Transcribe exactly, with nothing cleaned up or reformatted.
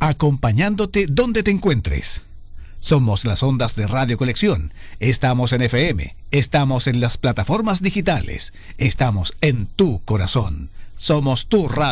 acompañándote donde te encuentres. Somos las ondas de Radio Conexión. Estamos en F M, estamos en las plataformas digitales, estamos en tu corazón. Somos tu radio.